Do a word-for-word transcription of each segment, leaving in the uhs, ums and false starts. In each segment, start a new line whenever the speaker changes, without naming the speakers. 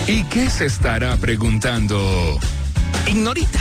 ¿Y qué se estará preguntando Ignorita?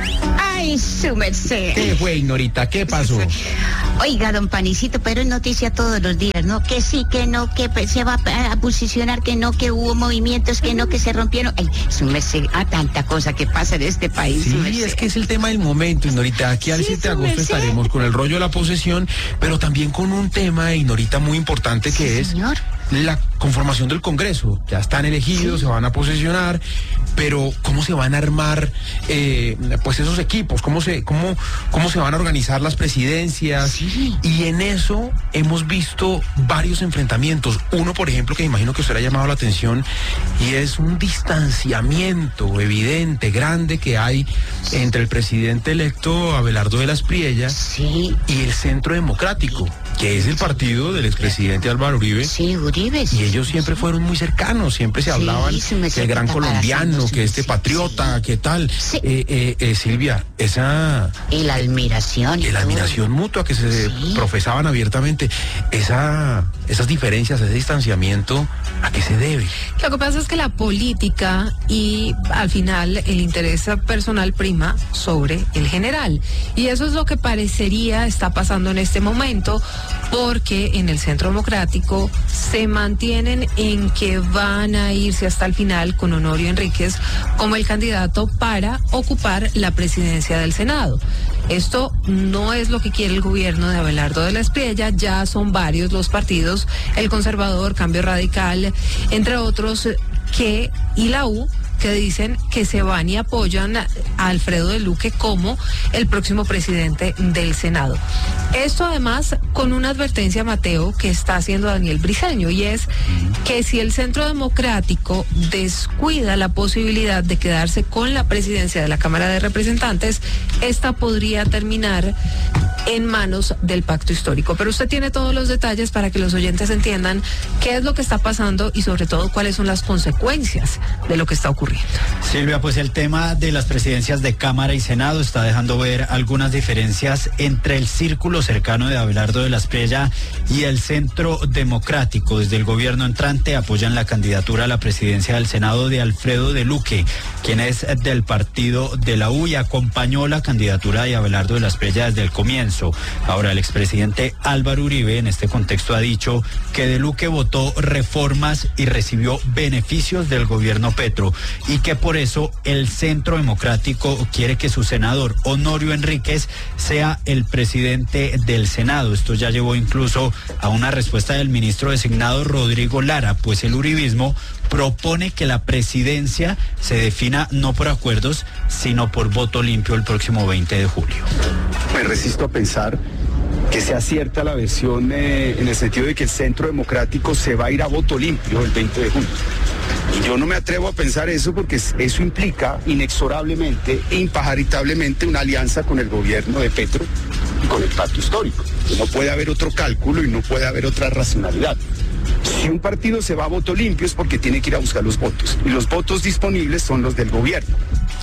Ay, su merced.
¿Qué fue, Ignorita? ¿Qué pasó?
Oiga, don Panicito, pero es noticia todos los días, ¿no? Que sí, que no, que se va a posicionar, que no, que hubo movimientos, que no, que se rompieron. Ay, su merced, a tanta cosa que pasa en este país.
Sí, es que es el tema del momento, Ignorita. Aquí al
Sí,
siete de
su
agosto
merced.
estaremos con el rollo de la posesión, pero también con un tema, Ignorita, muy importante que
Sí,
es
señor.
la conformación del Congreso. Ya están elegidos,
Sí.
se van a posesionar, pero ¿cómo se van a armar eh, pues esos equipos? ¿Cómo se, cómo, cómo se van a organizar las presidencias?
Sí.
Y en eso hemos visto varios enfrentamientos. Uno, por ejemplo, que imagino que usted le ha llamado la atención, y es un distanciamiento evidente, grande, que hay entre el presidente electo Abelardo de las Priella
Sí,
y el Centro Democrático, que es el partido del expresidente Álvaro Uribe.
sí, Uribe.
Y ellos siempre fueron muy cercanos, siempre se
Sí,
hablaban
se me
que el gran
está
colombiano,
parazando,
que este
sí,
patriota,
sí.
que tal.
Sí.
Eh, eh, eh, Silvia, esa
Y la admiración. y
y la
todo.
admiración mutua que se
Sí.
profesaban abiertamente, esa, esas diferencias, ese distanciamiento, ¿a qué se debe?
Lo que pasa es que la política y al final el interés personal prima sobre el general. Y eso es lo que parecería está pasando en este momento, porque en el Centro Democrático se mantienen en que van a irse hasta el final con Honorio Enríquez como el candidato para ocupar la presidencia del Senado. Esto no es lo que quiere el gobierno de Abelardo de la Espriella, ya son varios los partidos, el Conservador, Cambio Radical, entre otros, que y la U, que dicen que se van y apoyan a Alfredo de Luque como el próximo presidente del Senado. Esto además con una advertencia, Mateo, que está haciendo Daniel Briceño, y es que si el Centro Democrático descuida la posibilidad de quedarse con la presidencia de la Cámara de Representantes, esta podría terminar en manos del pacto histórico. Pero usted tiene todos los detalles para que los oyentes entiendan qué es lo que está pasando y sobre todo cuáles son las consecuencias de lo que está ocurriendo.
Silvia, pues el tema de las presidencias de Cámara y Senado está dejando ver algunas diferencias entre el círculo cercano de Abelardo de la Espriella y el Centro Democrático. Desde el gobierno entrante apoyan la candidatura a la presidencia del Senado de Alfredo de Luque, quien es del partido de la U y acompañó la candidatura de Abelardo de la Espriella desde el comienzo. Ahora, el expresidente Álvaro Uribe en este contexto ha dicho que de Luque votó reformas y recibió beneficios del gobierno Petro, y que por eso el Centro Democrático quiere que su senador Honorio Enríquez sea el presidente del Senado. Esto ya llevó incluso a una respuesta del ministro designado Rodrigo Lara, pues el uribismo propone que la presidencia se defina no por acuerdos, sino por voto limpio el próximo veinte de julio.
Me resisto a pensar que sea cierta la versión eh, en el sentido de que el Centro Democrático se va a ir a voto limpio el veinte de julio. Y yo no me atrevo a pensar eso porque eso implica inexorablemente e impajaritablemente una alianza con el gobierno de Petro y con el pacto histórico. No puede haber otro cálculo y no puede haber otra racionalidad. Si un partido se va a voto limpio es porque tiene que ir a buscar los votos. Y los votos disponibles son los del gobierno.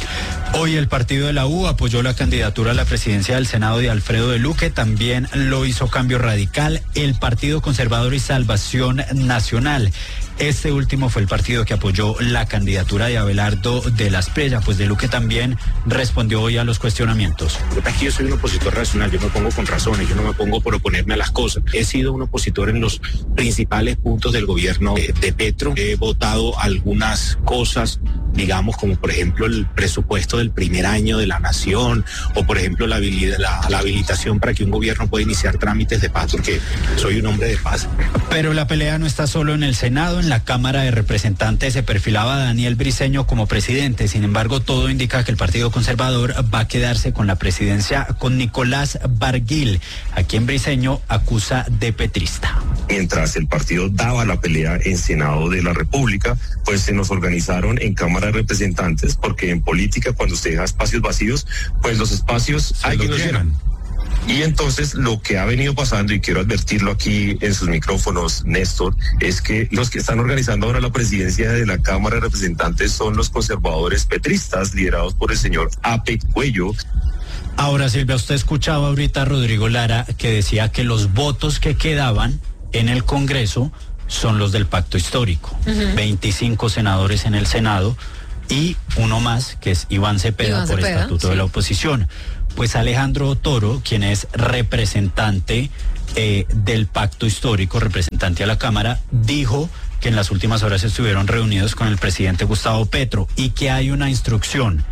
Hoy el partido de la U apoyó la candidatura a la presidencia del Senado de Alfredo de Luque, también lo hizo Cambio Radical, el Partido Conservador y Salvación Nacional. Este último fue el partido que apoyó la candidatura de Abelardo de la Espriella, pues de Luque también respondió hoy a los cuestionamientos.
Es que yo soy un opositor racional, yo me pongo con razones, yo no me pongo por oponerme a las cosas. He sido un opositor en los principales puntos del gobierno de, de Petro. He votado algunas cosas, digamos, como por ejemplo el presupuesto del primer año de la nación, o por ejemplo la, la, la habilitación para que un gobierno pueda iniciar trámites de paz, porque soy un hombre de paz.
Pero la pelea no está solo en el Senado. En la Cámara de Representantes se perfilaba a Daniel Briceño como presidente. Sin embargo, todo indica que el Partido Conservador va a quedarse con la presidencia con Nicolás Barguil, a quien Briceño acusa de petrista.
Mientras el partido daba la pelea en Senado de la República, pues se nos organizaron en Cámara de Representantes, porque en política cuando usted deja espacios vacíos, pues los espacios
Se
hay
los
que los
llenan.
llenan. Y entonces lo que ha venido pasando, y quiero advertirlo aquí en sus micrófonos, Néstor, es que los que están organizando ahora la presidencia de la Cámara de Representantes son los conservadores petristas, liderados por el señor Ape Cuello.
Ahora, Silvia, usted escuchaba ahorita a Rodrigo Lara, que decía que los votos que quedaban en el Congreso son los del pacto histórico. Uh-huh. veinticinco senadores en el Senado y uno más, que es Iván Cepeda, Iván por Cepeda, estatuto sí. de la oposición. Pues Alejandro Toro, quien es representante eh, del pacto histórico, representante a la Cámara, dijo que en las últimas horas estuvieron reunidos con el presidente Gustavo Petro y que hay una instrucción: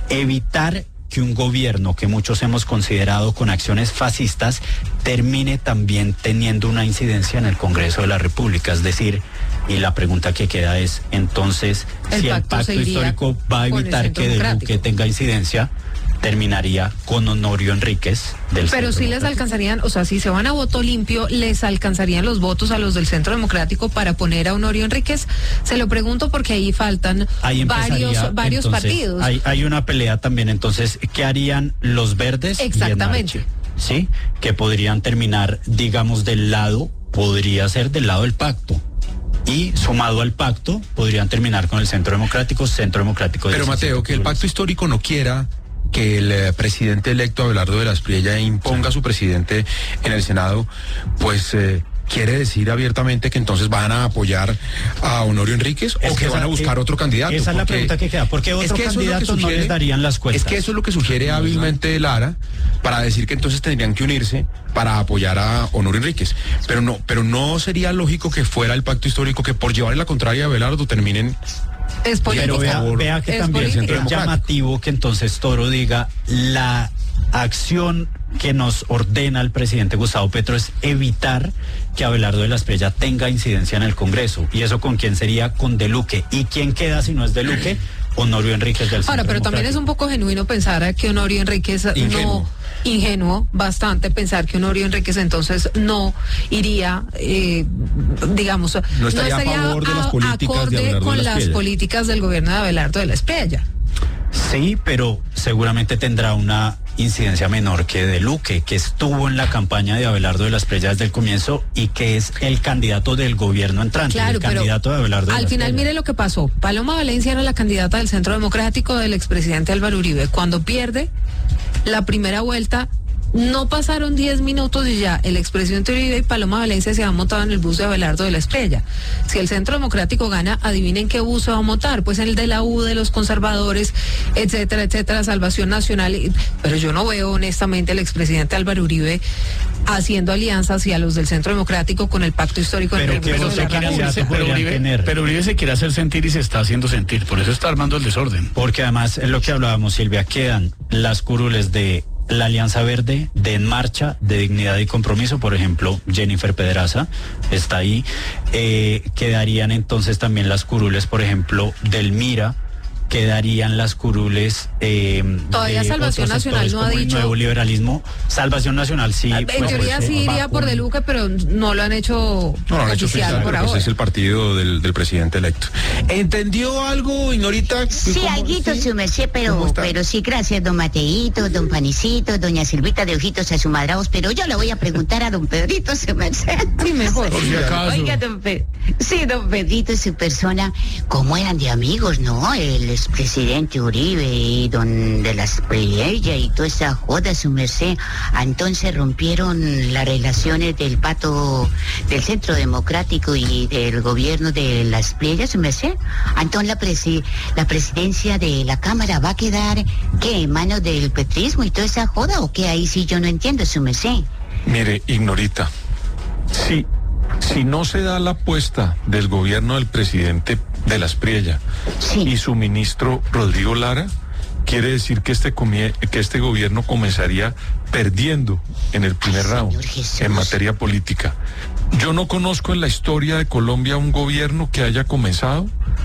evitar que un gobierno que muchos hemos considerado con acciones fascistas termine también teniendo una incidencia en el Congreso de la República. Es decir, y la pregunta que queda es, entonces, el si pacto el pacto histórico va a evitar que De Luque tenga incidencia, terminaría con Honorio Enríquez del
Pero sí les alcanzarían, o sea, si se van a voto limpio, ¿les alcanzarían los votos a los del Centro Democrático para poner a Honorio Enríquez? Se lo pregunto porque ahí faltan ahí varios, varios
entonces,
partidos.
Hay, hay una pelea también, entonces, ¿qué harían los verdes?
Exactamente.
Sí, que podrían terminar, digamos, del lado, podría ser del lado del pacto. Y sumado al pacto, podrían terminar con el Centro Democrático, Centro Democrático.
Pero Mateo, que el pacto histórico no quiera que el eh, presidente electo Abelardo de la Espriella imponga a su presidente en el Senado, pues eh, quiere decir abiertamente que entonces van a apoyar a Honorio Enríquez o que, que van a buscar
es,
otro candidato.
Esa es la pregunta que queda. ¿Por qué otro es que candidato es sugiere, no les darían las cuentas?
Es que eso es lo que sugiere hábilmente Lara, para decir que entonces tendrían que unirse para apoyar a Honorio Enríquez. Pero no, pero no sería lógico que fuera el pacto histórico que por llevarle la contraria a Abelardo terminen.
Es
Pero vea, vea que es también es llamativo que entonces Toro diga: la acción que nos ordena el presidente Gustavo Petro es evitar que Abelardo de la Espriella tenga incidencia en el Congreso. ¿Y eso con quién sería? Con De Luque. ¿Y quién queda si no es De Luque? Honorio Enríquez del Centro
Ahora, pero también es un poco genuino pensar que Honorio Enríquez
ingenuo.
no... Ingenuo, bastante, pensar que Honorio Enríquez entonces no iría, eh, digamos,
no estaría, no estaría a favor de las políticas
acorde
de Abelardo
con
de la
las políticas del gobierno de Abelardo de la Espriella.
Sí, pero seguramente tendrá una incidencia menor que De Luque, que estuvo en la campaña de Abelardo de la Espriella desde el comienzo y que es el candidato del gobierno entrante,
claro,
el candidato de Abelardo de
al
la
final
Espriella.
Mire lo que pasó. Paloma Valencia era la candidata del Centro Democrático del expresidente Álvaro Uribe. Cuando pierde la primera vuelta, no pasaron diez minutos y ya el expresidente Uribe y Paloma Valencia se han montado en el bus de Abelardo de la Espriella. Si el Centro Democrático gana, adivinen qué bus se va a montar, pues en el de la U, de los conservadores, etcétera, etcétera, Salvación Nacional. Pero yo no veo honestamente al expresidente Álvaro Uribe haciendo alianzas y a los del Centro Democrático con el pacto histórico.
Pero,
en
que
el
se quiere hacer,
pero, Uribe, pero Uribe se quiere hacer sentir y se está haciendo sentir, por eso está armando el desorden.
Porque además es lo que hablábamos, Silvia, quedan las curules de la Alianza Verde, de En Marcha, de Dignidad y Compromiso, por ejemplo, Jennifer Pedraza está ahí. Eh, quedarían entonces también las curules, por ejemplo, del Mira, quedarían las curules eh,
todavía
de
Salvación Nacional no ha dicho.
El nuevo liberalismo. Salvación Nacional sí.
En
pues,
teoría
pues,
sí iría por De Luque, pero no lo han hecho
no lo han hecho
oficial
oficial,
por
pues
ahora.
es el partido del, del presidente electo. ¿Entendió algo, Ignorita?
Sí, alguito, ¿sí? Su merced, pero, pero sí, gracias, don Mateito, don Panicito, doña Silvita de Ojitos Asumadrados, pero yo le voy a preguntar a don Pedrito, su merced.
Sí, mejor.
Por si acaso.
Oiga, don Pe- sí, don Pedrito y su persona, ¿cómo eran de amigos, no? El expresidente Uribe y don de la Espriella y toda esa joda, su merced. Entonces rompieron las relaciones del pato del Centro Democrático y del gobierno de la Espriella, su merced. Entonces la, presi- la presidencia de la Cámara va a quedar, ¿qué? ¿En manos del petrismo y toda esa joda o qué? Ahí sí yo no entiendo, su merced.
Mire, Ignorita, si, si no se da la apuesta del gobierno del presidente de la Espriella
Sí.
y su ministro Rodrigo Lara, quiere decir que este, comie- que este gobierno comenzaría perdiendo en el primer
Ay,
round
Señor Jesús.
en materia política. Yo no conozco en la historia de Colombia un gobierno que haya comenzado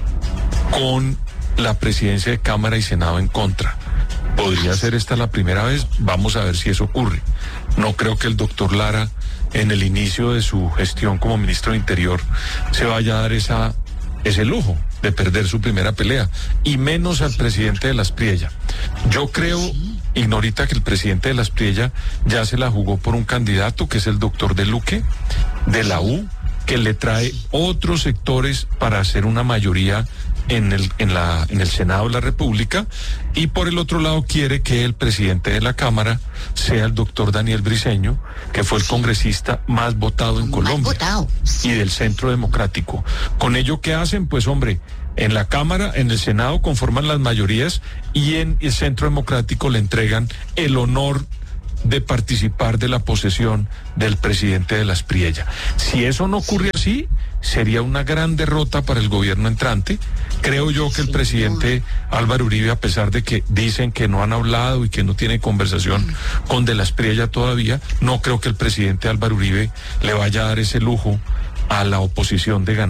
con la presidencia de Cámara y Senado en contra. Podría ser esta la primera vez, vamos a ver si eso ocurre. No creo que el doctor Lara, en el inicio de su gestión como ministro del Interior, se vaya a dar esa, ese lujo de perder su primera pelea, y menos al presidente de la Espriella. Yo creo, Ignorita, que el presidente de la Espriella ya se la jugó por un candidato que es el doctor De Luque, de la U, que le trae otros sectores para hacer una mayoría en el, en la, en el Senado de la República, y por el otro lado quiere que el presidente de la Cámara sea el doctor Daniel Briceño, que fue el congresista más votado en Colombia
votado.
y del Centro Democrático. Con ello, ¿qué hacen? Pues hombre, en la Cámara, en el Senado conforman las mayorías, y en el Centro Democrático le entregan el honor de participar de la posesión del presidente de la Aspriella. Si eso no ocurre así, sería una gran derrota para el gobierno entrante. Creo yo que el presidente Álvaro Uribe, a pesar de que dicen que no han hablado y que no tiene conversación con de la Aspriella todavía, no creo que el presidente Álvaro Uribe le vaya a dar ese lujo a la oposición de ganar.